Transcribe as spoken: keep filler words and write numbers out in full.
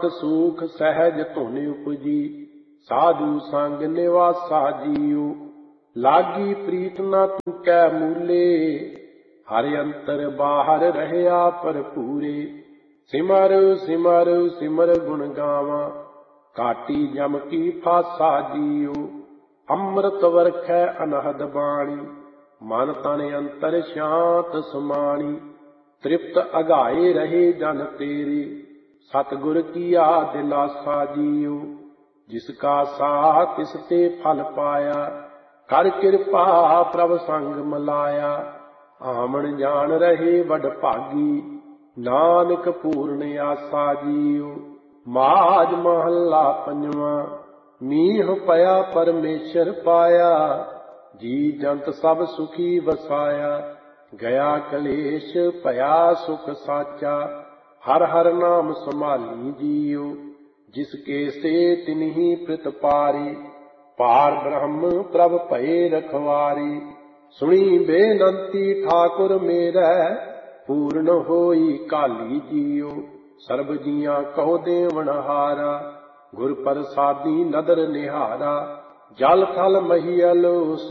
शांत सूख सहज धुन उपजी, साधु संग निवासा जियो। लागी प्रीत न तू कै मूले, हर अंतर बाहर रहया भरपूरे। सिमर सिमर सिमर गुण गावा, काटी जम की फासा जियो। अमृत वरखै अनहद बाणी, मन तन अंतर शांत समाणी। तृप्त अघाए रहे जन तेरे, सतगुर किया दिलासा जियो। जिसका साह तिसते फल पाया, कर कृपा प्रभ संग मिलाया। आमन जान रहे वड भागी, नानक पूर्ण आसा जियो। माज महला पंजवा, मीह पया परमेश्वर पाया। जी जंत सब सुखी वसाया, गया कलेश भया सुख साचा। हर हर नाम संभाली जियो, जिसके से तिन्ही प्रित पारी। पार ब्रह्म प्रभ भये रखवारी, सुनी बेनंती ठाकुर मेरै। पूर्ण होई काली जियो, सर्ब जिया कहो देवनहारा। गुर प्रसादी नदर निहारा, जल थल महियल